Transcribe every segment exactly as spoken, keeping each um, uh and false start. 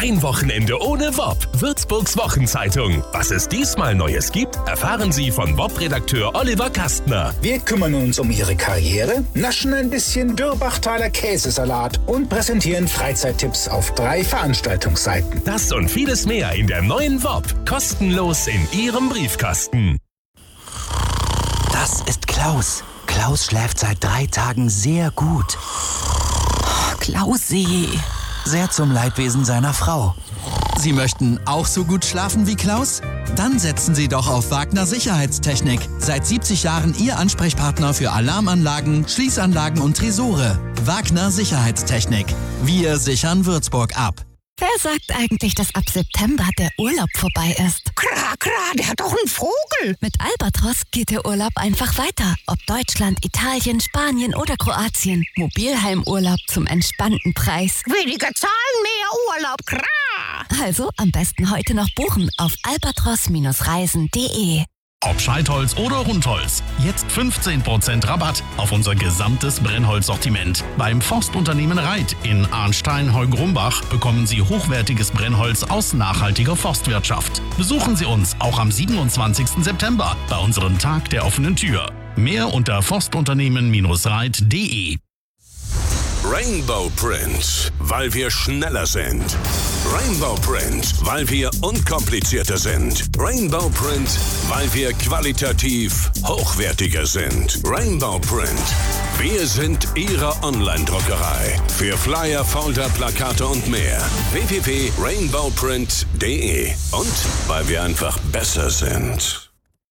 Kein Wochenende ohne W O P. Würzburgs Wochenzeitung. Was es diesmal Neues gibt, erfahren Sie von W O P-Redakteur Oliver Kastner. Wir kümmern uns um Ihre Karriere, naschen ein bisschen Dürrbachtaler Käsesalat und präsentieren Freizeittipps auf drei Veranstaltungsseiten. Das und vieles mehr in der neuen W O P. Kostenlos in Ihrem Briefkasten. Das ist Klaus. Klaus schläft seit drei Tagen sehr gut. Klausi. Sehr zum Leidwesen seiner Frau. Sie möchten auch so gut schlafen wie Klaus? Dann setzen Sie doch auf Wagner Sicherheitstechnik. Seit siebzig Jahren Ihr Ansprechpartner für Alarmanlagen, Schließanlagen und Tresore. Wagner Sicherheitstechnik. Wir sichern Würzburg ab. Wer sagt eigentlich, dass ab September der Urlaub vorbei ist? Kra, kra, der hat doch einen Vogel. Mit Albatros geht der Urlaub einfach weiter. Ob Deutschland, Italien, Spanien oder Kroatien. Mobilheimurlaub zum entspannten Preis. Weniger Zahlen, mehr Urlaub, kra. Also am besten heute noch buchen auf albatros Reisen punkt de. Ob Scheitholz oder Rundholz, jetzt fünfzehn Prozent Rabatt auf unser gesamtes Brennholzsortiment. Beim Forstunternehmen Reit in Arnstein-Heugrumbach bekommen Sie hochwertiges Brennholz aus nachhaltiger Forstwirtschaft. Besuchen Sie uns auch am siebenundzwanzigsten September bei unserem Tag der offenen Tür. Mehr unter forstunternehmen Reit punkt de. Rainbow Print, weil wir schneller sind. Rainbow Print, weil wir unkomplizierter sind. Rainbow Print, weil wir qualitativ hochwertiger sind. Rainbow Print, wir sind Ihre Online-Druckerei. Für Flyer, Folder, Plakate und mehr. w w w punkt rainbow print punkt de. Und weil wir einfach besser sind.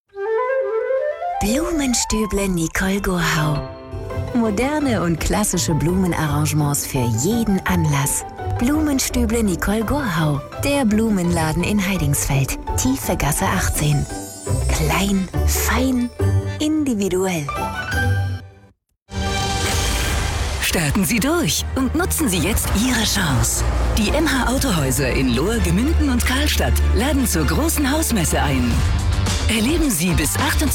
Blumenstüble Nicole Gurhau. Moderne und klassische Blumenarrangements für jeden Anlass. Blumenstüble Nicole Gurhau. Der Blumenladen in Heidingsfeld. Tiefe Gasse achtzehn. Klein, fein, individuell. Starten Sie durch und nutzen Sie jetzt Ihre Chance. Die M H Autohäuser in Lohr, Gemünden und Karlstadt laden zur großen Hausmesse ein. Erleben Sie bis achtundzwanzigsten